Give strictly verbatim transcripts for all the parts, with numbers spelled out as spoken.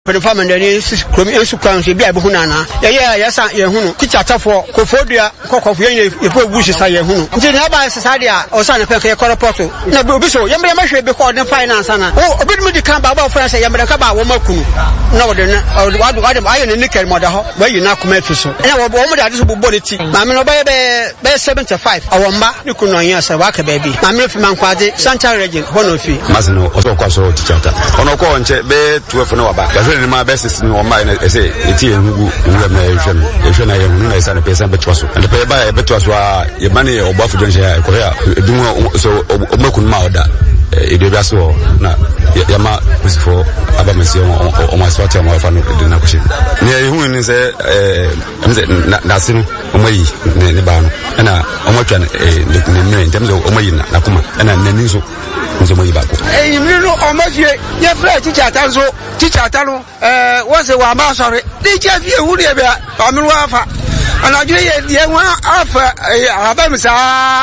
Performance is from Sukan, be a Buhunana. Yeah, yes, I am teacher for Cofodia, Cocof, if we wish to say a who. Until never society or San Pepe Coropoto. No, so you may measure before the finance. Oh, a bit of the camp about France, I am a Kaba Womaku. No, then, or what do I iron and nickel mother, where you now come to so. And I will woman that is body. Mamma by seventy-five. Our ma, you could not answer Waka baby. Mamma from Manquadi, Santa Regent, Honofi. Masno, also Cosso teacher. Honoco and Bay to a Phonova. My best is no mind. I say, it's here who nation. If I am nice and a person, but was and the pay by a bit was your money or buffet share Korea. Do so, Mokun Mauda. It is so now. Yama is for Abamission or my sweater or fan of the Nakushin. Near who is a Nasin, Omai, Neban, and a Omokan, in terms of Omai, Nakuma, and a Nenizo. Eh, you know, almost your friend teacher Tanzo, teacher Tano, uh, was a Wama, sorry, they just you would have a Wafa. And I did the one after a Abamsa,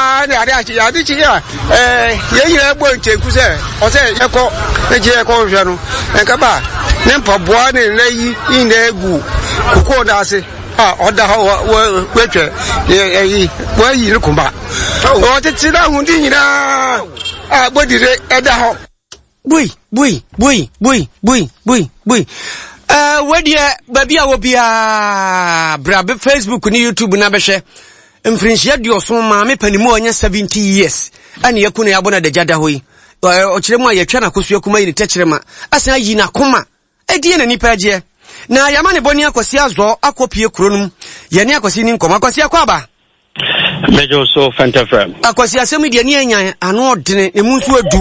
I did here. Eh, you have worked to say, or say, Yako, the Jaco, and Kaba, Nempa Buane, lay in the Gu, Kukodase. Ah, or the whole weather, where you look back. Oh, it's a Hundina. Ah, what did it at the home? Boy, boy, boy, boy, boy, boy, boy. Uh, where dear, baby, I will be a brab Facebook and YouTube Nabeshe. And French yard your son, mammy, penny more than seventy years. And Yakuna Abona de Jadahui. Or Chema, your channel, because you come in the Techrema. As I Yina Kuma. A dear and Nipadia. Now, Yamani Bonia Cosiazo, Aquapia Cronum, Yania Cosinin Comacosia Quaba. Major so Fantafram. Akosia semi de nya anodene emunsu adu.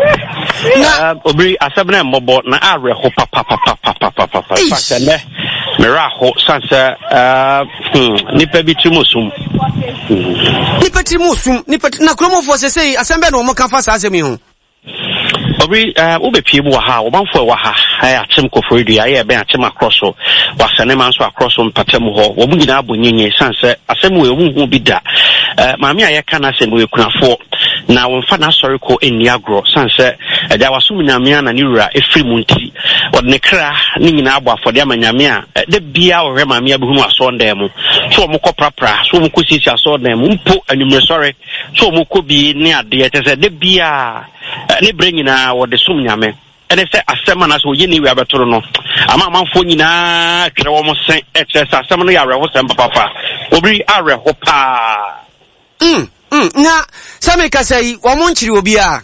Na obri asabna mobo na are ho papa papa papa papa papa. Fasele. Mera ho sansa uh nipa bi timusum. Nipa timusum, nipa na kromofo se sei asembe no mo kan fa sa asemi ho. Obri uh ube pie mu ha, obanfo wa ha. Aya atem kofori ya be atem across so. Wasane man so across on patem ho. Wo nyina abonyenye sansa asemu e wu hu bi da. Uh, Mammy, I can assemble we could afford now when Fana Sorico in Niagro, Sunset, there was some Yamian and Ura, a free munti, or Necra, Ninaba for the Yamia, the Bia or Remamia whom I saw them, so Moko Prapra, so Mukusi saw them, Umpo and you sorry, so Moko be near the the Bia, they bring in our the Sumyame. And they say, as someone as we knew about Toronto, a man for you now, can almost say, it's a seminary, I was and Papa, Obri Ara Hopa. Mm, mm, na, Sameka say, Wamonchi will be a.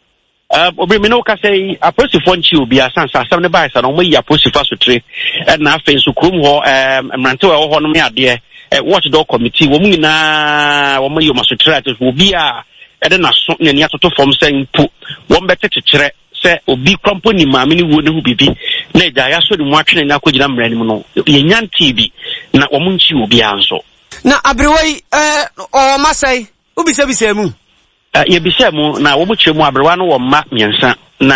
Uh, Obriminoka say, a pussy fonchi will be a son, some device, and only a pussy fast tree, and nothing to come or, um, Mantua or Honomia, dear, a watchdog committee, Womina, Woman, you must try to will be a, and then a song and Yato from saying, put one better to tre, say, or be company, mammy wouldn't be, Ned, I asked him watching and I could not remember, Yan T V, not Wamunchi will be answer. Na abrewai eh o masai ubi se bisemu eh ye bisemu na wo buchemu abrewa no wo ma miensa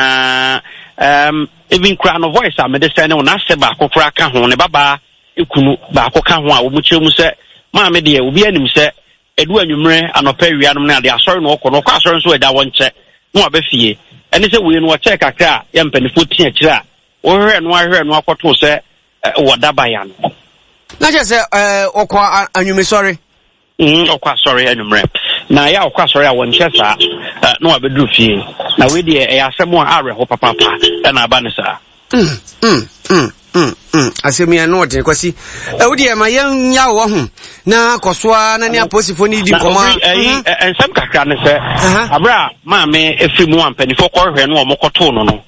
na um even kra no voice a me de say ne na se ba kokora ka ho ne baba ekunu ba koka ho a wo buchemu se ma me de obi anim se edu anwumre anopa wianom na de asori no okọ no kwa asori so eda wonche no abafie ene se we no wo check akra ya mpanifo tia kira wo hwe no ahwe no akoto se wo dabaya no. Na just uh okwa anwume sorry. Mm okwa sorry anwumre. Na ya okwa sorry a won chesa no abedu fie. Na we de e asemo a are ho papa papa na aba ne sa. Mm mm mm mm mm asemi ya no de kwasi. E wo de ma yan ya wo ho na kosoa na ne aposifo ni di koma. Eh ensem kakra ne se abra ma me efri mu ampanifo korhwe no omokoto no no.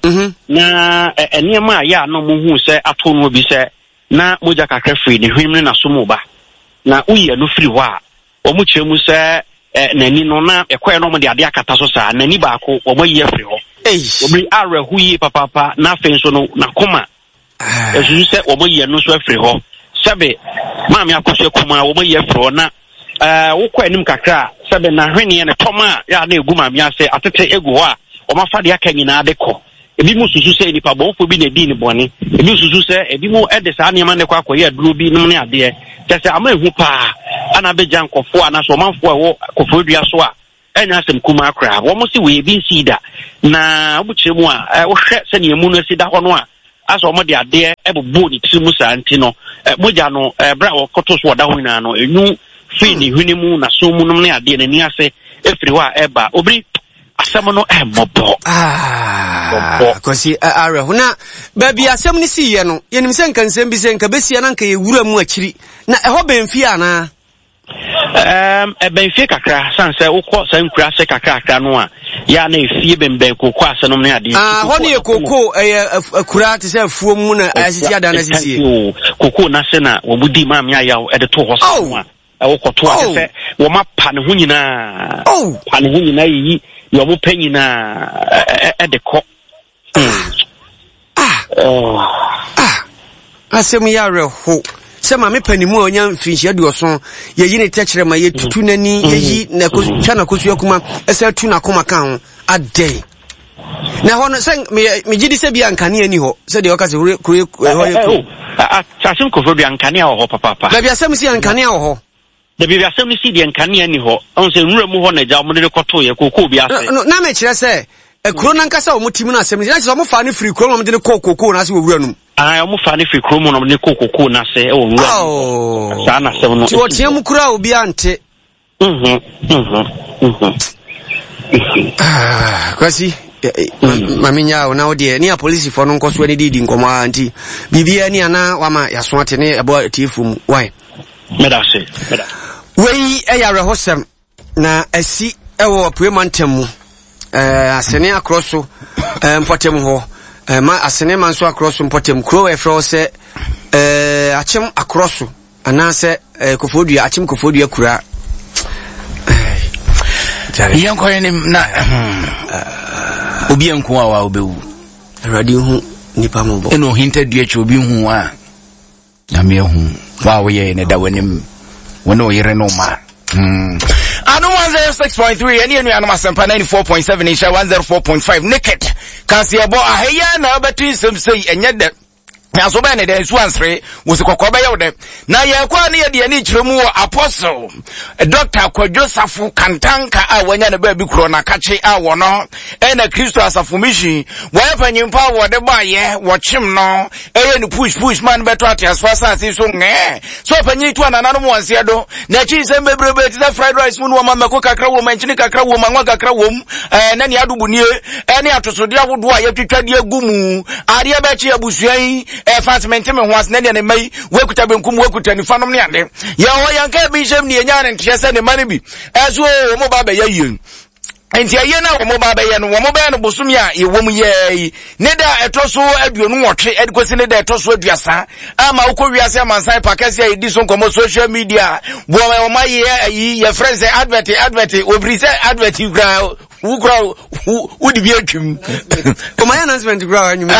Na eniema ya no mu hu se ato no bi se na moja kakra free ni hwimne na somo ba na uye no free ho a omu kyeremu se nani no na ekoye no mo de ade akata so sa nani ba ko omo ye free ho obi are huyi papa papa na fenso no na koma esu se omo ye no so free ho sebe maami akoso kuma omo ye free ho na eh wokọ anim kakra sebe na hwene ne toma ya na egu maami ase atete egu ho a omo fa de aka nyina de ko ebi mu susu se nipa bonfo bi na di ni boni ebi susu se ebi mu ede sa niam ne kwa akoye aduro bi num ne ade kese ama ehu pa ana beja nkofo ana so manfo ewo kofo dua so a enya asem kuma akra wo mo se we bi sida na obuchemu a wo hwe se ne emu no sida ho no a aso mo de ade e bobo ni timu sa nti no moja no bra okoto so da ho ina no enu fi ni hwini mu na so mu no ne ade na ni ase efiri wa eba obri asem no e mobo ah kosi are huna baby asem ni si ye no ye nim se nkan sem bi se nka besia na nka ye wura mu akiri na eho benfi ana um e benfi kakra sanse ukọ san kura se kakra kakra no a ya na efie bemben kokọ asenom ne ade ah ho ne kokọ e kura te se afuo mu na asisi ada na sisi kokọ na se na wo budi ma me ayaw e de to ho so a e wo koto a se wo ma pa ne ho nyina pa ne ho nyina yi yo mo pa nyina e de ko ah ah asem ya reho sema me panimu onya mfinhia de oso ye yi ne tekere ma ye tutu nani ye yi na ko twa na kosu akuma esa tu na koma kan ade na hono sen me gidi se bia nkane ani ho se de okase kure ho ye a chasim ko bia nkane ho papa papa da bia sem si nkane ho da bia sem si de nkane ani ho on se nwura mu ho na ja mo de koto ye kokko bia se na me kire se e kuro na nkasa o mutimu na asem na se o mo fa ne free kuro mo de kokko na se wo wura num ah o mo fa ne free kuro mo no de kokko na se o wura oh sa na se no ti o tie mu kura obi ante mhm mhm mhm ah kwasi maminya na odi ni a police for no nkoso ni didi nkomo anti bibia ni ana wama yaso ate ne ebo tifum why medase meda wei eya rehosem na asi ewo premantam mu eh asene akroso mpotem ho ma asene manso akroso mpotem kro e fro se eh achem akroso anase kofodua achem kofodua kura yan ko ni na obi enko a wa obewu awrade hu nipa mobo eno hinta dua che obi hu a na me hu wa wo ye ne da wanim wono yire no ma mm anu one oh six point three eni enu anu asempa ninety-four point seven isha one oh four point five naked kasi abo ahaya na abatu sem sei enye de na so ba ne de su ansre wo se kokoba ye wo de na ye kwa ne ye de ani kiremu apostle Doctor Kwadwosafu Kantanka a wanya ne ba bi kro na kache a wo no e na Kristo asafo mishi wo fanyimpa wo de ba ye wo chim no e ye ni push push man beto atiaso asase so nge so fanyi tu anana no wanse do na chi se bebrebe ti fried rice mu no mama ko kakra wo manchini kakra wo manwa kakra wo eh na ne adubunie e ne atosode awodo a ye twetwade agumu ade ba chi abusuan e fatment me ho asne ne mai wekuta benkum wekuta ni fanom ne ade ye ho yanka bi shem ne nya ne ntese ne mane bi ezo wo mo ba ba ye yen enti aye na wo mo ba ba ye no wo mo ba no bosumi a ye wo mu ye ne da etoso aduonu wotwe edikosi ne da etoso aduasa ama ukọ wiase amansan pakasi a edi so nkomo social media wo ma ye yi ye friends advert advert obrise advert gra who grow who would be a chum. Oh, my announcement to grow.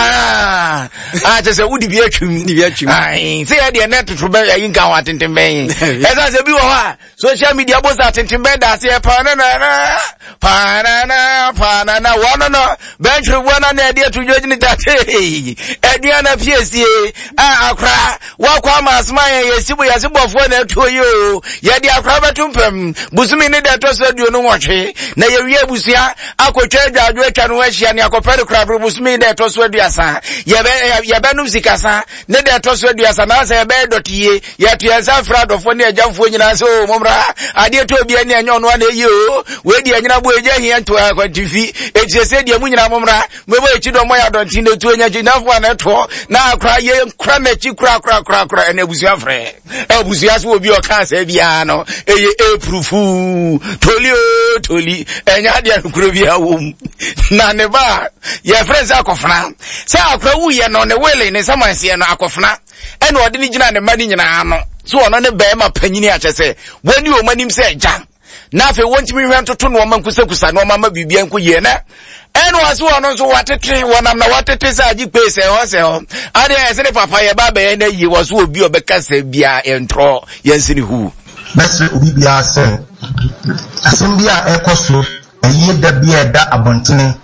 Ah, I just said, would be a chum, the chum. I say, I did not to be in Gawat in Timbain. As I said, you are social media was at Timbain. I say, Panana, Panana, Panana, one no, bench of one an idea to judge that. Hey, Ediana P S C, ah, cry, walk on my smile, yes, you as a buff one to you. Yadi a cravatum, Busumini that was you know what, na ye busia akotwa adwetwa no ahia ne akopere krabro busumi de to so aduasa ye be ye be num sikasa ne de to so aduasa na se be dotie ye to yansa fradofo ne agyamfo nyina so momra ade to bia ne anyo no na yi o we di anyina bo eje hia to akwatifi etie se de mu nyina momra mebo echi do mo ya donti ne to anya jinafo na to na akra ye kra na chi kra kra kra kra na busua fre abusua so obi o kan se bia no eye e prufu toli o toli enya de kuro bia wom na ne ba ye friends akofna se akra wu ye no ne wele ne samanse no akofna ene ode ni gina ne mani nyina no so ono ne be ma panyini a chese wani o manim se ja na fe wontimi hwan toto no ma nkusakusa no ma ma bibia nko ye na ene waso ono so watete wonam na watete sa agi pese ho se ho ade ese ne papa ye ba be na yi waso obi obekasa bia entro yensini hu bese obi bia se asem bia ekoso ayi da bia da abontene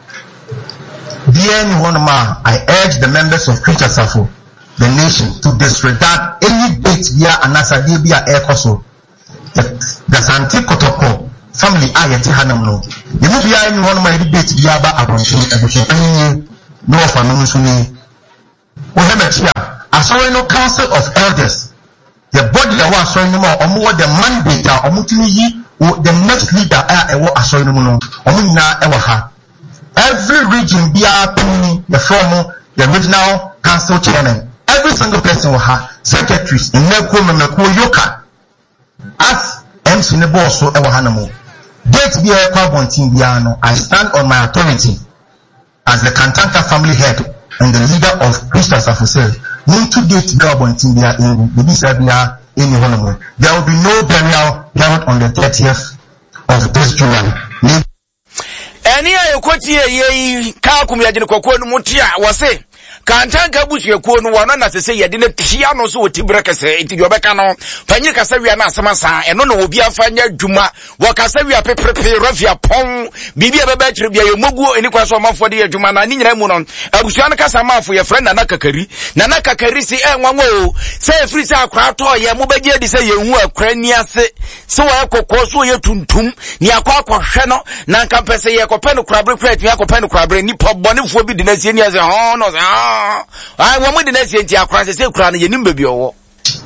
bia ni wonma. I urge the members of Preacher Safo, the nation, to disregard any date bia anasa dia bia ekoso the Santi Kotoko family ayeti hanam no ye mu bia ni wonma any date bia ba abontene ebuso anyi no fa no nso ni Ohemechia, Asori no Council of Elders. The body that was showing more or more the mandate or mutini the next leader I was Asori no Omuna Ewaha. Every region be the former the regional council chairman. Every single person will have secretaries in Neko Meko Yoka. As M C Neboso Ewahanamo. Date be a carbon team piano. I stand on my authority as the Kantanka family head and the leader of Christians of Hussein. Need to date carbon team in the Bisabia in Honolulu. There will be no burial held on the thirtieth of this July. Any I quote ye Kakumi Adinoko Mutia was say. Kantanka busu yekuo no wana na sese ye de na tia no so otibra kase enti de obeka no panyi kasa wi na asema sa eno no obi afanya dwuma wo kasa wi apepepe rafia pon bibi abeba kire bia ye moguo eni kwa so mafo de dwuma na ni nyina mu no abusua no kasa mafo ye friend na kakari na na kakari si enwanwo o se free sa akwa to ye mo beje di se ye hu akra ni ase so wa kokko so ye tuntum ni akwa akwahwe no na nka pese ye kope no krabre kra ti akope no krabre ni pobonefo bi di na sie ni ase ho no I want the next year across the same crown. You nimbe bi owo.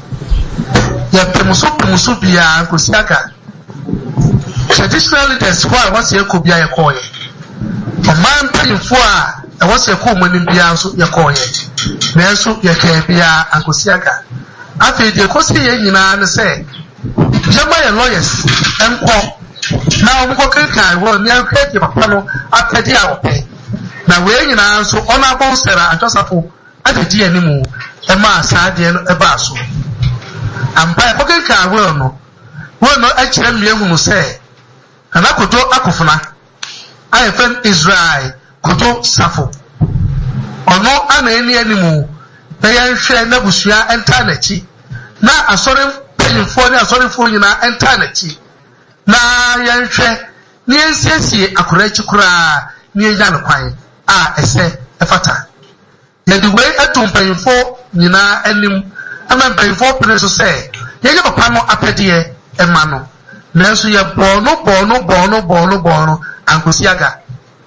Ya pemuso pemuso bia Kosiaka. Traditionally the squad wants ye ko bia ye ko ye. Oman payfo a e wants ye ko mani bia so ye ko ye. Na so ye ke bia Kosiaka. Afi de ko se ye nyina ne se. Jama ye lawyers enko. Na o ko kan wo ni akwa ti papa no apedi a ope. Na we nyina so ona bonsera atosafo adedi animu e ma saade no e ba so ampa e poken ka we no we no a kire mmie hunu se ana koto akofuna ai fen Israel koto safo ono ana eni animu na ya hwe na busua enta na chi na asore pelifo ni asore fo nyina enta na chi na ya hwe ni ensiesie akora chi kura ni ya no kwan a ese efata ya di way atum payfo nyina anim ama payfo pere so say ye ye papa no apede e ma no na so ye bono bono bono bono bono Kosiaka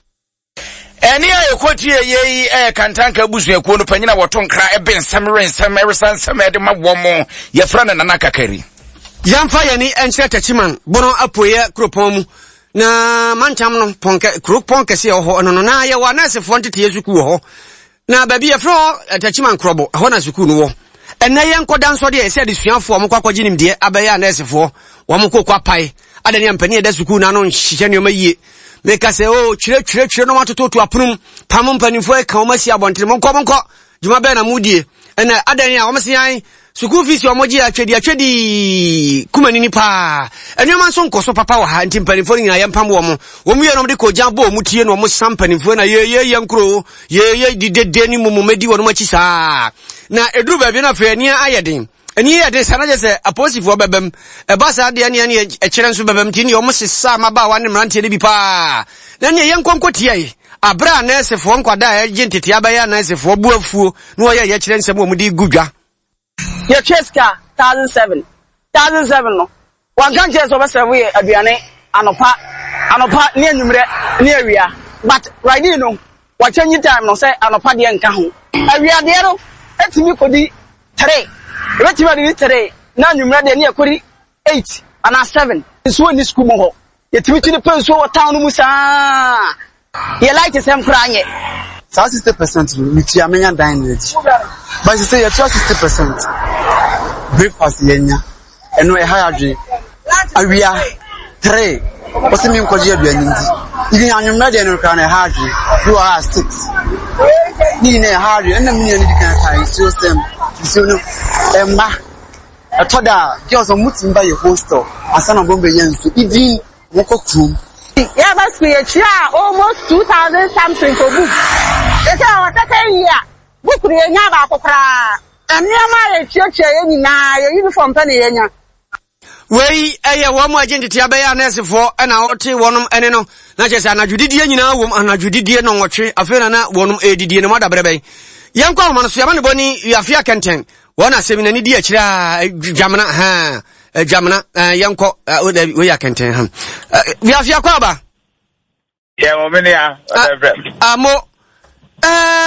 eni ayo kwoti ye e Kantanka busu ekuo no panyina woto nkra e ben samren samre sansam e de ma womo ye fra na nana kakari yamfa ye ni enche tachiman bono apoye kropon mu na mantam no ponke kropon kese ho no no na ye wa na sefo ntete yesuku ho na baby ye fro tachiman krobo ho na suku no wo ena ye nkoda nso de ye se de suafo mo kwakwaji nim de abaya na sefo wo mo kokwa pai adani ampani e da suku na no nhihye ne omaye meka se o twire twire twire no matoto to apunum pam mpanifo e ka o masi abontere mo nko mo nko djuma be na mudie ena adani a o masi an suku fees o moji atwedi atwedi kumani ni pa enuma nso nkoso papa wa ha nti mpanifo nyina ye mpam wo mo wo mu ye no de ko jan bo mu tie no mo sampanifo na ye ye ye nkro ye ye didede ni mo medi wo no machi saa na eduru ba bi na fe ani ayeden ani ye de sana je se aposifo bebem e ba sa de ani ani e kire nso bebem ti ni o mo sesa ma ba wa ne mrante ne bi pa na ne ye nkonko tie abra na esefo nkwada e gentete abaya na esefo buafuo no wo ye ye kire nsem wo mu di gudwa your cheska one thousand seven one thousand seven no one can just over seven we aduane anopa anopa ne anwumre ne awia but right now no what change time no say anopa de nka ho awia de ro etimi kodi three etimi de three na anwumre de ne akori eight and seven so ni school mo ho etimi tini penso wo town no musa ye like sem kranye sixty percent with your menya dining but you say you sixty percent breakfast yenya eno e high adwe awia three what's mean ko je aduani ndi even anwumna de no kan e high adwe you are six ni ne high adwe enam ni ani kan kai so sem so no emma atoda girls mutimba ye hostel asana bombe yensu even woko krum yeah but we are almost two thousand something for book it's our second year book re nya ba kokra aniama ye chioche ye nyina ye uniform pa ne ye nya wei eye wo mo agentity abaya na esefo na ote wonum ene no na chese anadwudidie nyina wom anadwudidie no nwotwe afena na wonum edidie no madabrebe yankwa ho manso yama ne boni yafia kenten wona semina ni di akira jamana ha jamana yanko we ya kenten ha yafia kwa ba yeah mo me ya amo eh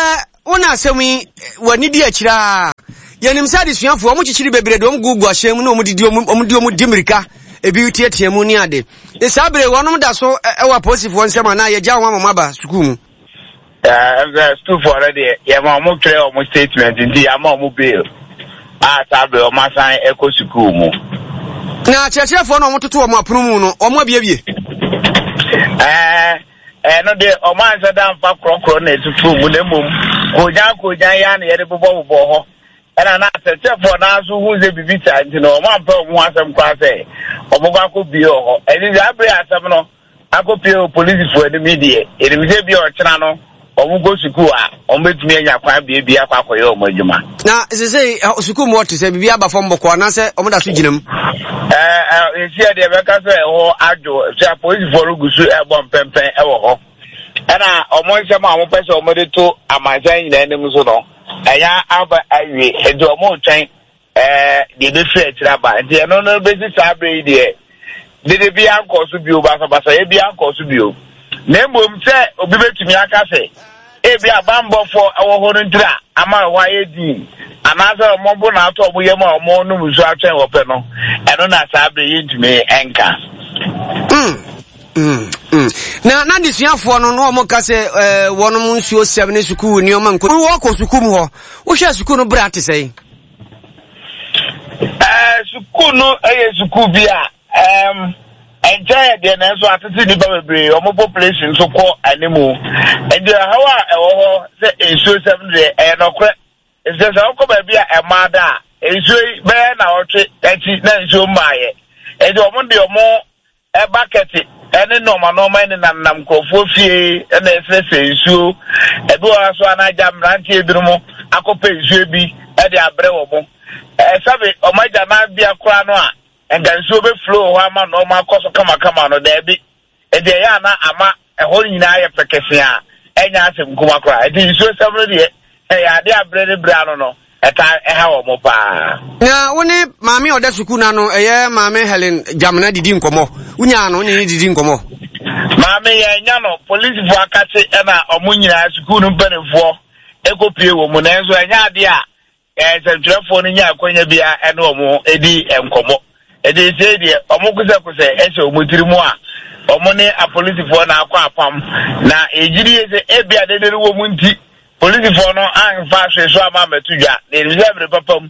una semi wani di akira yanim sa de suafo omo chichiri bebre de omo gugu ahyem na omo didi omo di omo dimirika ebi tie mu ni ade e sabre wonom da so e wa posifo nsema na ye gya ho amaba sukuu mu eh school for already ye ma omo clear omo statement ndi ya ma omo bail ah sabre omo san eko sukuu mu na chechefo na omo toto omo apunu mu no omo abiebie eh eh no de omo ansa da mfa krokro na etutu mu na mum koja koja ya na ye de bobo bobo ho ena na chechefo na azu hu ze bibita nti no omo ampa omo asem kwa se omo gwa ko bi ho eni abre asem no akopie police for the media eni mi se bi o chena no omo go sukuu a omo betumi anya kwa bia bia kwa koye omo adwuma na se se sukuu mo to se bibia ba fom boko na se omo da so ginam eh eh esi ade be ka se ho ajo se police for gusu e bom pempen e wo ho ena omo nsem a omo pese omo de to amansan nyina enim so no eya aba awie edo omo twen eh de be fe tira ba de no no be si sabre de de de bia nkoso bio ba sa ba sa e bia nkoso bio na mbom se obi betumi aka se e bia bambo fo awo ho ntira ama wa edi anaza omo na ato obo yema omo no musu atwen wo pe no eno na sabre yintumi enka mm mm mm na na disuafo no no omo ka se eh wonom nsuo seven sukuu ni omo nko wo ko sukuu mu ho wo hwe sukuu no bra te sei eh sukuu no eye sukuu bia em enjoy the na so atete ni ba bebre omo population so ko animu and how e wo ho se ensuo seven de e no kre e se so ko ba bia e ma da ensuo be na otwe ati na ensuo maaye e de omo de omo e bucket ene no ma no ma ni nam nam krofo fie e na ese se ensuo e bi wa so anaja mrantie ebirumo akopa ensuo bi e de abre wo mo e sabe omo ja na bia kra no a and then so be flow wa ma no ma koso kama kama no da bi e de ya na ama e ho nyina ya pekese a enya asem kuma kra e de so samro de e ya de abrere bra no no e ta e ha wo mo pa na woni maami oda suku na no eye maami Helen Jamna didi nkomo unya no ni didi nkomo maami ye nya no police fu akate e na omo nyina suku no mpanefo e ko pie wo mo na enso enya ade a e se trefo no nya akonya bia e no omo edi enkomo e dey say dey omo kusa kusa e se omo tirimu a omo ne a police for na akwa apam na ejiri ese e bia de de wo mu nti police for no an fa hwe so ama matudwa na reserve papam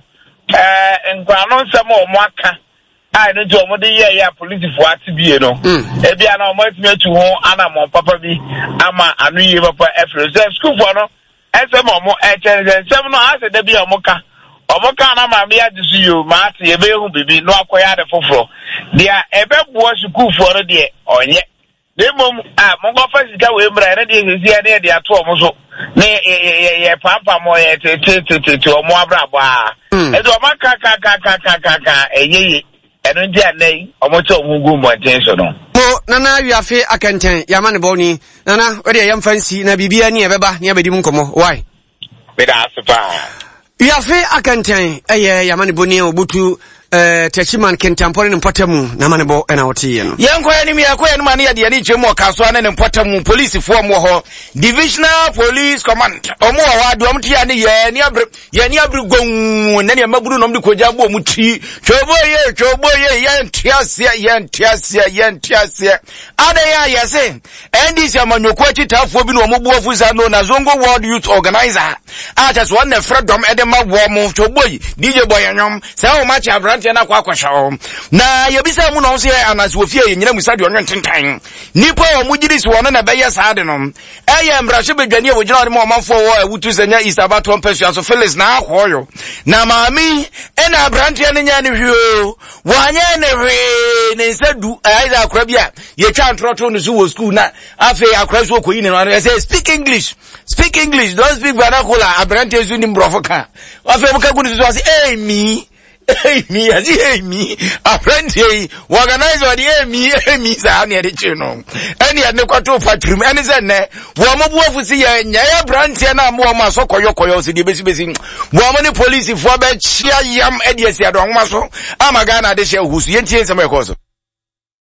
eh nkwa no nsem omo aka ai no je omo de ye ya police for atibie no e bia na omo atimi atu ho ana mo papa bi ama anu ye papa e fre school for no ese mo mo e chere nsem no ase de bia omo ka omo ka na ma me ya disu yo ma ate ebe hu bibi no akoya de foforo dia ebe buo sukuu foro de onye de mom ah mo go fa sika we mra na de hezi ade de ato omo so ne ye ye papa mo ye te te te te omo abrabo a e do ma ka ka ka ka ka ka ka enye eno ndi anai omo che omo gu mo attention no mo nana wiafe akenten ya ma ne boni nana we de yam fancy na bibia ni ebeba ni abedi mu nkomo why be da super wiafe akenten eye ya ma ne boni obutu eh Techiman Kentampore ne mpatamu na ma ne bo na wotiye no yenko ya ni mi yakoya ni mani ya dia ni chemu kaso ne mpatamu police fo mo ho divisional police command omo wa wadu omtia ne ye ni abre ye ni abre gon ne ne maburu no mdi koja bo muti chobo ye chobo ye ye ntiasia ye ntiasia ye ntiasia ada ya yase ndc amanyoko achitafo bi no omo buofu za no na Zongo World Youth Organizer acha so na freedom edema wo mo chobo yi D J Boyanyom se o ma cha na kwa kwa shawo na yebisa mu no so anase ofie ye nyina musa de onwe ntentan nipa o mugirisi wono na beye saade no eye mbrahye bedwane e wogina mo manfo wo awutu senya isabato mpesua so Felix na ahoyo na maami ena abrante ne nya ne hweo wanya ne hwe ne nsadu aiza akora bia ye twa ntroto no so wo school na afi akora so koyi ne no say speak English speak English don't speak vernacular abrante zu ni mbrofoka afi buka gunu so say eh mi Hey me, as hey me, a friend hey, organize what hey me, hey me, Sani, the chino. Any at the quarter patrim, and is a ne, Wamabu see ya, Yaya Brandt, and I'm more maso koyo, the basic basin. Woman police, if Wabet, Shia Yam, Edias, Yadong Maso, Amagana, the shell who's yet some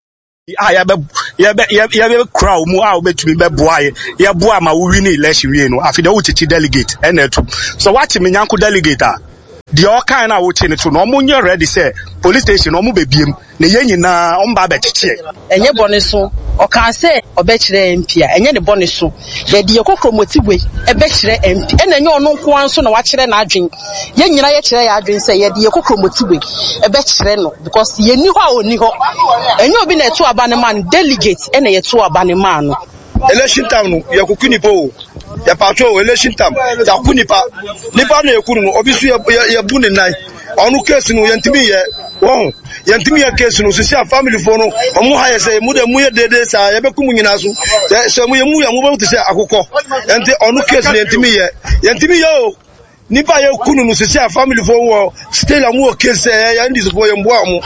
Ah, ya be ya be ya be crowd mu a obetumi be boa ya boa ma wo win election we no afi de wo chichi delegate e na etu so watch me nyanko delegate a the all kind of watching it no mo nye ready say police station no mo be biem na ye nyina o mba be chichi enye bone so o kan say obekire M P a enye ne bone so ye de kokromoti we ebekire M P e na enye ono nko anso na wa kire na adwen ye nyina ye kire ya adwen say ye de kokromoti we ebekire no because ye ni ho a oni ho enye obi na eto aba ne man delegate e na ye to aba ne man no election time no ye kokuni po ya patrol election time ya kunipa nipa na ekunu no obi so ye bu ne nai onu case no yantimi ye won yantimi ye case no sisi a family for no omu ha ye say mu de mu ye dede sa ye beku mu nyina so se mu ye mu ya mu be to say akokọ enti onu case no yantimi ye yantimi ye o nipa ye kunu no sisi a family for wo still amu case ya ndi so for ye mbo amu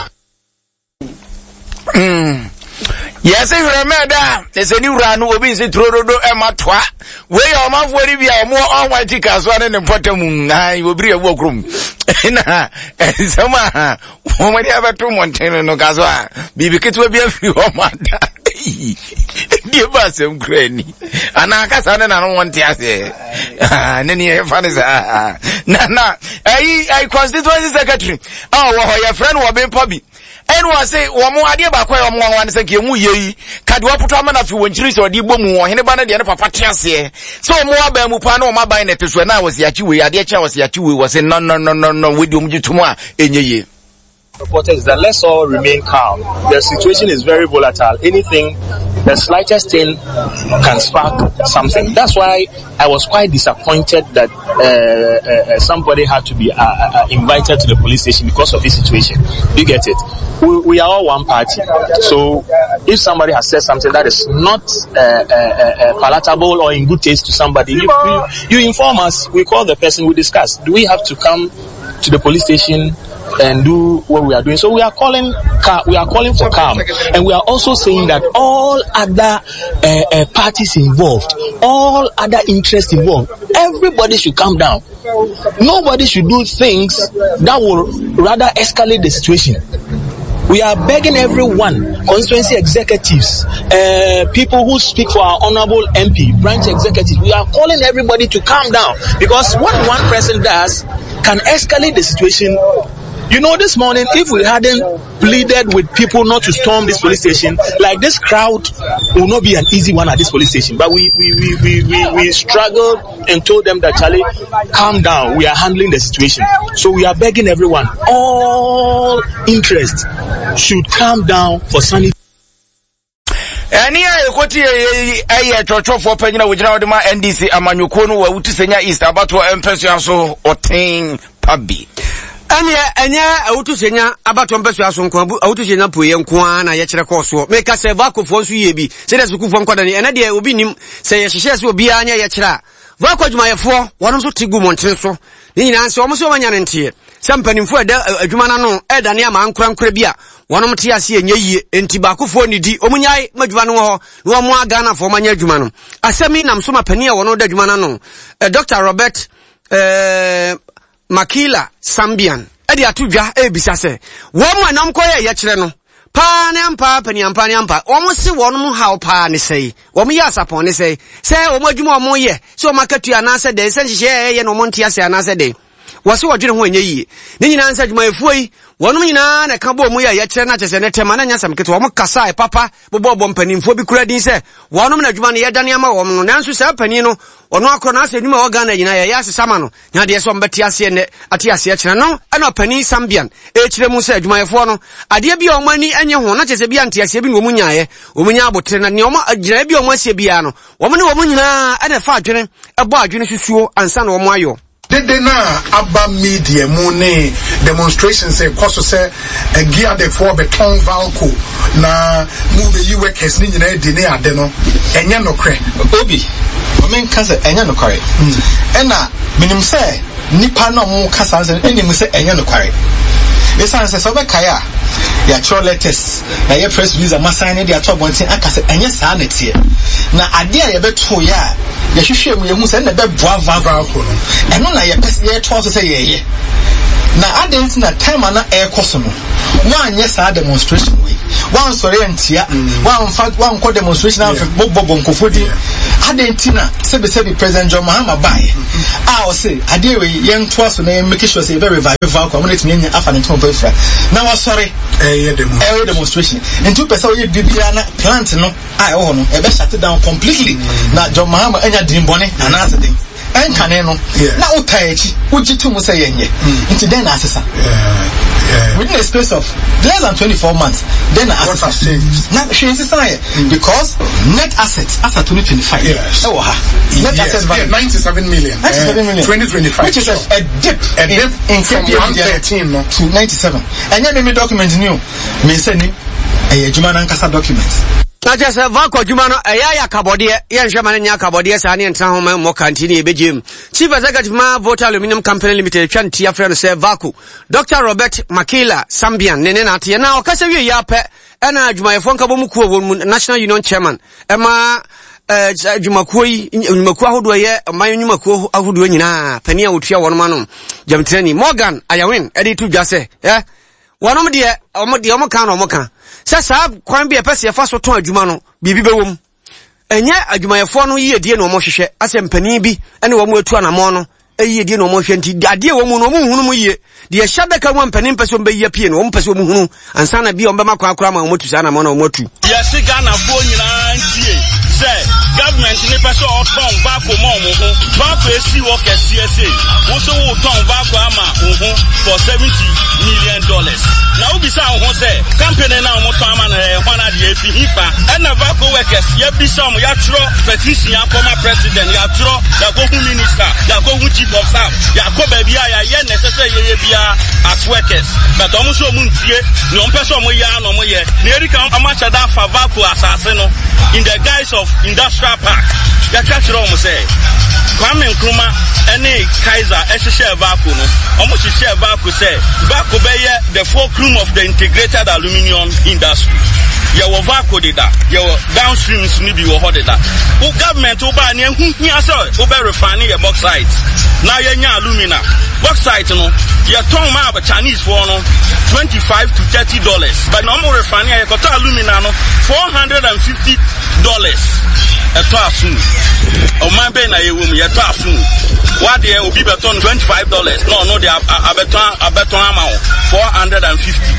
mm yes, if you remember, there's a new run will be the Trodo Ematwa. Where your mouth will be a more on white tickets one in the bottom. I will be a workroom. And some woman ever two Montana no Gazwa. Bibi Kit will be a few woman. Give us some granny. And I can't I don't want to say. And then you find is ah, Nana, I constituency secretary. Oh, your friend will be Pobby. Enu ase wo mo ade ba kwa wo mo wan se ke mu yeyi kade wo puto ama na fi wonchiri so ade bom wo hene ba na de ne papa tiase so mo aba mu pa na o maban na teso na wo se achi we ade acha wo se achi we wo se no no no no no we di um jitumu a enyeye. Reporters that let's all remain calm. The situation is very volatile. Anything, the slightest thing can spark something. That's why I was quite disappointed that uh, uh, somebody had to be uh, uh, invited to the police station because of this situation. You get it? We, we are all one party. So if somebody has said something that is not uh, uh, uh, palatable or in good taste to somebody, you, you, you inform us. We call the person, we discuss. Do we have to come to the police station and do what we are doing? So we are calling we are calling for calm, and we are also saying that all other uh, uh, parties involved, all other interests involved, everybody should calm down. Nobody should do things that will rather escalate the situation. We are begging everyone, constituency executives, uh, people who speak for our honorable M P, branch executives, we are calling everybody to calm down, because what one person does can escalate the situation. You know, this morning, if we hadn't pleaded with people not to storm this police station, like this crowd will not be an easy one at this police station. But we we we we we, we struggled and told them that, Charlie, calm down. We are handling the situation. So we are begging everyone, all interests should calm down for sanity. Ani ya koti ya chocho for penina wujina wadima N D C amanyukono wa utisenya East abatu wa empesu yanso oting pabi. Anya anya awutu senya abato mpeso aso nko awutu senya poye nko na ye kire koso me ka se vako fo nso ye bi se de sukufo nko da ne ena de obi nim se ye hyehyɛ se obi anya ye kire vako adwumayefo wono so tigu montre so ni nyina nse omo so wanya ne ntie se mpanimfo eda adwuma na no eda ne ama ankora nkora bi a wono mte ase enye yie enti bakofo ni di omunyai madwuma no ho no mo aga na fo manya adwuma no asemi nam so mapani a wono da adwuma na no Doctor Robert eh Makila Sambian edi atudwa ebisa se wo mo anam koye ye kire no pa ne ampa pani ampa ne ampa wo mo se wo no ha pa ne sei wo mo ya sapon ne sei se wo mo adwuma mo ye so makatu ana se de se nhye ye no mo ntia se ana se de wo se wo dwene ho enye yi ne nyina nsa adwuma efuoi wo no nyina na ka bo mo ye ye kire na chese ne tema na nya sam kete wo mo kasa e papa bobo bo mpanimfo bi kura din se wo no na adwuma ne ye dane ama wo no nanso se pani no ono akro na ase nima organ nyina ya ya sesama no nya de so mbeti ase ne ate ase akira no ana pani Sambian e kire mu se adwumayefo no ade bi o mani anye ho na chese bi ante ase bi no munyaye o munya abotre na ne o agina bi o mo ase bia no wo mo ne wo munyina ana fa adwene ebo adwene susuo ansa na wo mo ayo Dede na aba media mu ne demonstrations e koso se gia de for beton valco na mu be workers ni nyina di ne ade no enye nokre obi o men kase enye nokre ena minim se nipa na mu kasa se enim se enye nokre esan se so be kaya ya cho letters na ye press release amasan de ato bonten akase enye saa na tie na ade a ye beto ya ya hwehwe mu ye hu se na be boa vava ko no eno na ye pese ye to so se ye ye na adent na time na e koso no wan ye saa demonstration we one sorry entia one fact one co demonstration and bobo bonkofodi adentina sebe sebe president John Mahama buy ah say ade we yen to so na make sure say very revival ko amnet me afa ne ton befra na wa sorry eh demonstration into person we bibia na plant no ah e ho no e be shut down completely na John Mahama anya drimbone anase den en kane no na utayechi ujitu say yenye into den asesa yeah within a space of less than twenty-four months then asset now she is saying because net assets after twenty twenty-five yes oh ha net yes. assets value ninety-seven million ninety-seven million twenty twenty-five which is a, a dip a dip in, in from one thirteen no to ninety-seven and then me document new me say ni eh juma na nkasa document na just vako juma no eya ya kabode ye nhwe mane nya kabode sa ne ntan ho ma mo kantini ebegem chief executive ma Volta Aluminium Company Limited twan tia friend say vako Doctor Robert Makila Sambian ne ne na te na okasa wie ya pe ena adwumayefo nka bomu kuo won National Union Chairman ema eh adwumakuo yi adwumakuo ahodo ye man adwumakuo ahodo nyina pani a wotua won ma no jamtrani Morgan Ayawin edi tu dwase eh wonom de omo de omo kan no omo kan sasa kwan bia pese fa so ton adwuma no bibi bewom enye adwumayefo no yie die no mo hwehwe asempani bi ene wo mo atu anamo no eyie die no mo hwehwe nti ade wo mu no mo hunu mo yie de hyada ka mo mpani pese mbe yie pie no mo pese mo hunu ansa na bia ombe makwa akura ma mo tu sana mo na mo tu yesi Ghana fo nyina ntie say government ni pese o ton ba ko mo mo ho ba ko esi wo ke C S A wo so wo ton ba ko ama ho for seventy million dollars na obi sa ho say company na mo ton ama na e hwana de efi hifa na ba ko workers ya bi some ya tro petition ya former president ya tro ya go hu minister ya go hu chief of staff ya ko ba bia ya ye necessary ye bia as workers but omo so mu ntie ni on pese omo ya no mo ye na erika amacha da fa ba ko asase no in the guise of industrial park ya catch ro mo say Kwame Nkrumah any Kaiser ehye Vako no omo hye Vako say Vako be ye the fulcrum of the integrated aluminium industry ya wo Vako dida ya wo downstreams ni bi wo hodida o government o ba na hu hia say o be refine ye bauxite na ye nya alumina bauxite no ye ton ma ba Chinese for no twenty-five to thirty dollars but no more refine ye ko alumina no four hundred fifty dollars eto asu o man be na ye wo mu ye to asu what dey obi beton twenty-five dollars no no dey abeton abeton amount four hundred fifty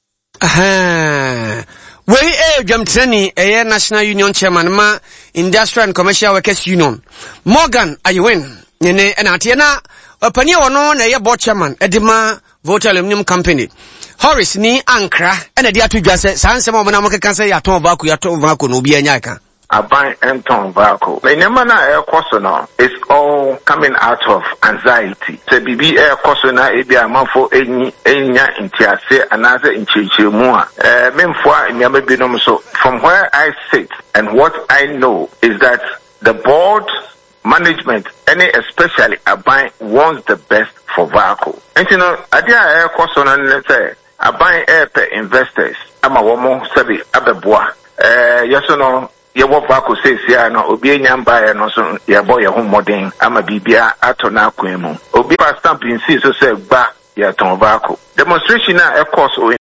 aha we e jamtrani e National Union Chairman ma Industrial and Commercial Workers Union Morgan Ayewin ne na tie na opani wono na ye board chairman edima Volta Aluminium Company Horace ni Ankra ena dia to dwase sansem omo na mo keka say ya ton Vako ya ton Vako no obi anya ka Aban Anton Vako. The Nemana air cosono is all coming out of anxiety. The B B air cosona ebia manfo eni enya intiase another in chichimua. Uh memfwa nyamabinom so from where I sit and what I know is that the board management any especially Aban wants the best for Vako. And you know adia air cosona say Aban air per investors ama womo sabi abeboa. Uh yes or no ye wo Vako says ya no obi enyamba ya no so ye boy ye ho modern ama bibia ato na akwan mu obi pa stamp in see so say ba ye ton Vako demonstration na e course